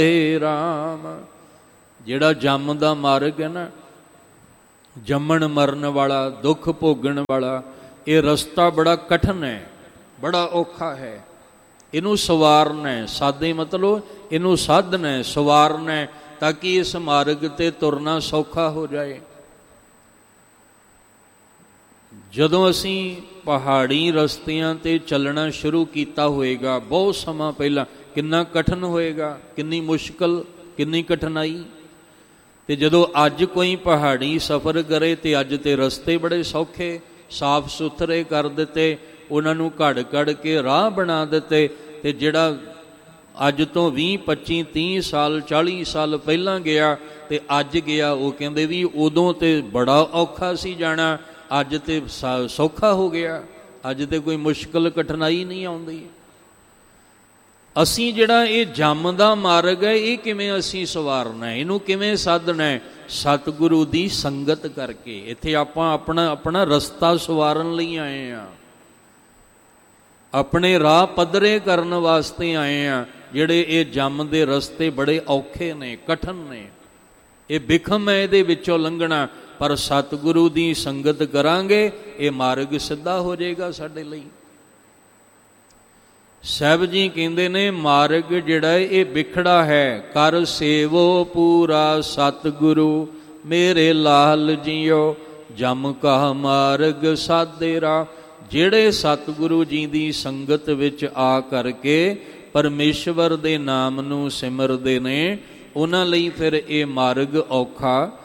ਰਾਮ। ਜਿਹੜਾ ਜੰਮ ਦਾ ਮਾਰਗ ਹੈ ਨਾ, ਜੰਮਣ ਮਰਨ ਵਾਲਾ, ਦੁੱਖ ਭੋਗਣ ਵਾਲਾ, ਇਹ ਰਸਤਾ ਬੜਾ ਕਠਿਨ ਹੈ, ਬੜਾ ਔਖਾ ਹੈ। ਇਹਨੂੰ ਸਵਾਰਨਾ ਹੈ। ਸਾਦੇ ਮਤਲਬ ਇਹਨੂੰ ਸਾਧਨਾ ਹੈ, ਸਵਾਰਨਾ ਹੈ, ਤਾਂ ਕਿ ਇਸ ਮਾਰਗ 'ਤੇ ਤੁਰਨਾ ਸੌਖਾ ਹੋ ਜਾਏ। ਜਦੋਂ ਅਸੀਂ ਪਹਾੜੀ ਰਸਤਿਆਂ 'ਤੇ ਚੱਲਣਾ ਸ਼ੁਰੂ ਕੀਤਾ ਹੋਏਗਾ ਬਹੁਤ ਸਮਾਂ ਪਹਿਲਾਂ, ਕਿੰਨਾ ਕਠਿਨ ਹੋਏਗਾ, ਕਿੰਨੀ ਮੁਸ਼ਕਲ, ਕਿੰਨੀ ਕਠਿਨਾਈ। ਅਤੇ ਜਦੋਂ ਅੱਜ ਕੋਈ ਪਹਾੜੀ ਸਫ਼ਰ ਕਰੇ ਅਤੇ ਅੱਜ ਤੇ ਰਸਤੇ ਬੜੇ ਸੌਖੇ, ਸਾਫ ਸੁਥਰੇ ਕਰ ਦਿੱਤੇ, ਉਹਨਾਂ ਨੂੰ ਘੜ ਕੇ ਰਾਹ ਬਣਾ ਦਿੱਤੇ। ਅਤੇ ਜਿਹੜਾ ਅੱਜ ਤੋਂ 20, 25, 30 ਸਾਲ 40 ਸਾਲ ਪਹਿਲਾਂ ਗਿਆ ਅਤੇ ਅੱਜ ਗਿਆ, ਉਹ ਕਹਿੰਦੇ ਵੀ ਉਦੋਂ ਤੇ ਬੜਾ ਔਖਾ ਸੀ ਜਾਣਾ, ਅੱਜ ਤੇ ਸੌਖਾ ਹੋ ਗਿਆ, ਅੱਜ ਤੇ ਕੋਈ ਮੁਸ਼ਕਲ ਕਠਿਨਾਈ ਨਹੀਂ ਆਉਂਦੀ। ਅਸੀਂ ਜਿਹੜਾ ਇਹ ਜੰਮ ਦਾ ਮਾਰਗ ਹੈ, ਇਹ ਕਿਵੇਂ ਅਸੀਂ ਸਵਾਰਨਾ ਹੈ, ਇਹਨੂੰ ਕਿਵੇਂ ਸਾਧਨਾ ਹੈ? ਸਤਿਗੁਰੂ ਦੀ ਸੰਗਤ ਕਰਕੇ। ਇੱਥੇ ਆਪਾਂ ਆਪਣਾ ਰਸਤਾ ਸਵਾਰਨ ਲਈ ਆਏ ਹਾਂ, ਆਪਣੇ ਰਾਹ ਪੱਧਰੇ ਕਰਨ ਵਾਸਤੇ ਆਏ ਹਾਂ। ਜਿਹੜੇ ਇਹ ਜੰਮ ਦੇ ਰਸਤੇ ਬੜੇ ਔਖੇ ਨੇ, ਕਠਿਨ ਨੇ, ਇਹ ਬਿਖਮ ਹੈ ਇਹਦੇ ਵਿੱਚੋਂ ਲੰਘਣਾ। ਪਰ ਸਤਿਗੁਰੂ ਦੀ ਸੰਗਤ ਕਰਾਂਗੇ, ਇਹ ਮਾਰਗ ਸਿੱਧਾ ਹੋ ਜਾਏਗਾ ਸਾਡੇ ਲਈ। ਸਾਹਿਬ ਜੀ ਕਹਿੰਦੇ ਨੇ, ਮਾਰਗ ਜਿਹੜਾ ਹੈ ਇਹ ਵਿਖੜਾ ਹੈ। ਕਰ ਸੇਵੋ ਪੂਰਾ ਸਤਿਗੁਰੂ, ਮੇਰੇ ਲਾਲ ਜੀਓ, ਜਮ ਕਾ ਮਾਰਗ ਸਾਧੇ ਰਾਹ। ਜਿਹੜੇ ਸਤਿਗੁਰੂ ਜੀ ਦੀ ਸੰਗਤ ਵਿੱਚ ਆ ਕਰਕੇ ਪਰਮੇਸ਼ਵਰ ਦੇ ਨਾਮ ਨੂੰ ਸਿਮਰਦੇ ਨੇ, ਉਹਨਾਂ ਲਈ ਫਿਰ ਇਹ ਮਾਰਗ ਔਖਾ